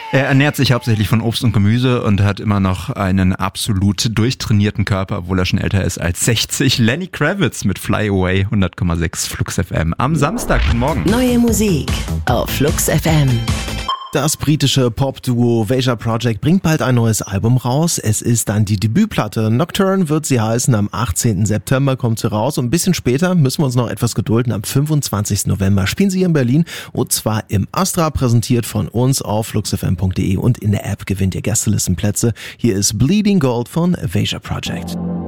Er ernährt sich hauptsächlich von Obst und Gemüse und hat immer noch einen absolut durchtrainierten Körper, obwohl er schon älter ist als 60. Lenny Kravitz mit Fly Away, 100,6 Flux FM. Am Samstag, guten Morgen. Neue Musik auf Flux FM. Das britische Pop-Duo Veja Project bringt bald ein neues Album raus. Es ist dann die Debütplatte. Nocturne wird sie heißen. Am 18. September kommt sie raus. Und ein bisschen später müssen wir uns noch etwas gedulden. Am 25. November spielen sie hier in Berlin. Und zwar im Astra, präsentiert von uns auf fluxfm.de. Und in der App gewinnt ihr Gästelistenplätze. Hier ist Bleeding Gold von Veja Project.